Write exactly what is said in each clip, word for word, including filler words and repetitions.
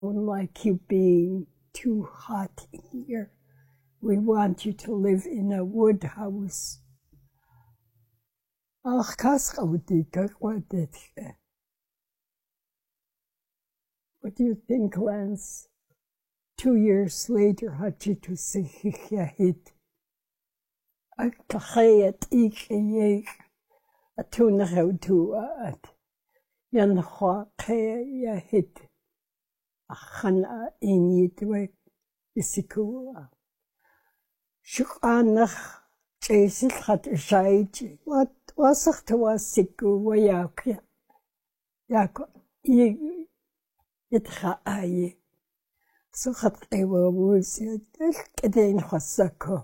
don't like you being too hot here. We want you to live in a wood house. Ach, what do you think, Lance? Two years later, had you to say hit. I can't eat a tuna how to at Yan Hua Kaya hit a Hana in Yitway Isikua. Shukanach Jason had a shade. What was it to us Siku Wayakia? Yako it ha aye. So had I were woozy, getting Hosako.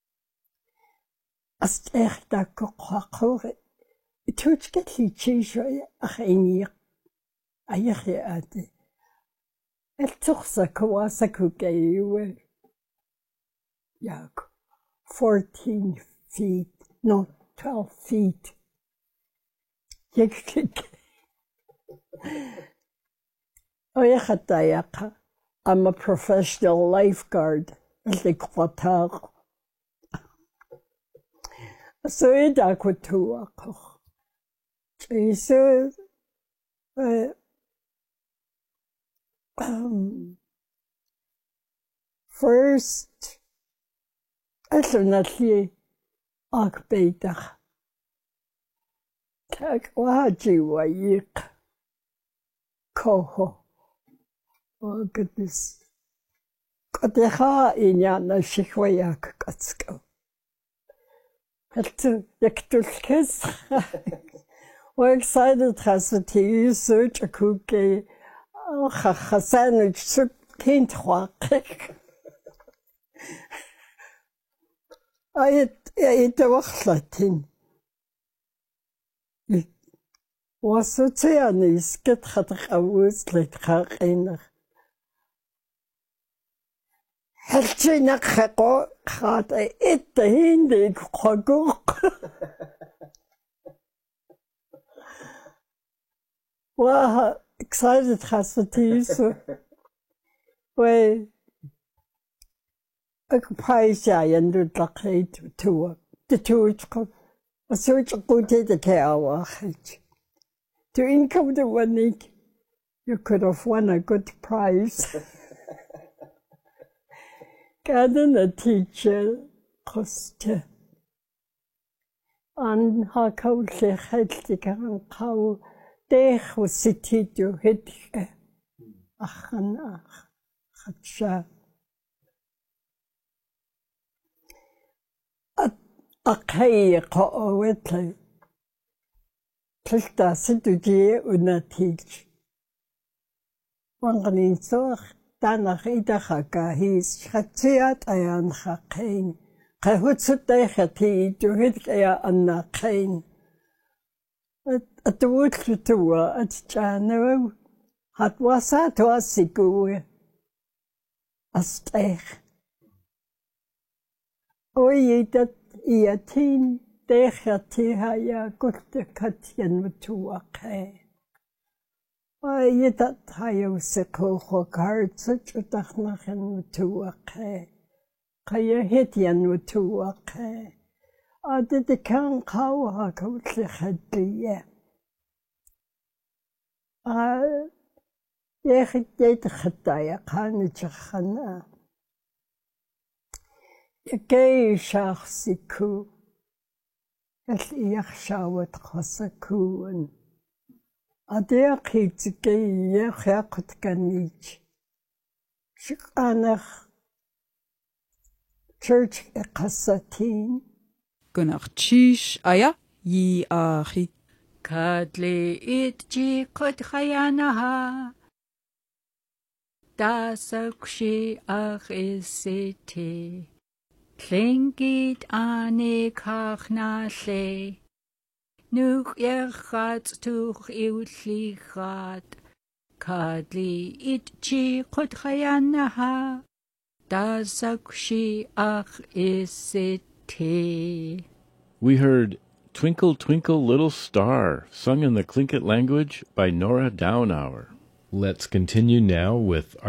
As echt dat kokhoor. Tuch get li chisho achini. Ayache ate. El tuchsa kawasa kukewe. Yak. Fourteen feet. No, twelve feet. Yek. Oyachatayaka. I'm a professional lifeguard. Likwatar. So I got to work. Jesus, um, first, I definitely akbeitach. Tak waji wayik. Koho. Oh goodness. Kodeha inyana shikwayak katsko. We're excited to use search a cookie. Oh, a sandwich soup can't walk. I ate a wachlatin. Was so tiernis, get had a woods like her in. Helchina Hako had I ate the Hindi Hogok. Well, excited has the tea, so. Well, I could prize I ended like eight to the two which come. A search of good to the care. To income the one week, you could have won a good prize. Garden a teacher cost and her coach had the cow. They was city to hit Achan Hatsha. A kay ko wetly. Plista situje una teach. One can so. Danach idachaka his Hatziat ayan hakain. Kahutsutehati to hit aya anna kain. At the wood to tour at Jano had wasa to a sigu a stech. O ye that iatin dechati haya good the Katian to a kay. Why, you that high sickle hard such a dachnachan to a kay. Kaya hitian with two a kay. I did the can cow a coach had the ye. I yet did hataya canachana. A gay shach siku. As yachshawat hosaku and. Adia kids gay yakut ganich. Shikanach church a cassatin. Gunach chish aya ye ahi. Kadle it ji kut hayanaha. Dasakshi ach isite. Klingit ane kachnashe. Nuch er gaat toch eeuwig gaat. Kadli it chi kot hayanaha. Dasakshi ach isite. We heard Twinkle, Twinkle, Little Star, sung in the Tlingit language by Nora Downhour. Let's continue now with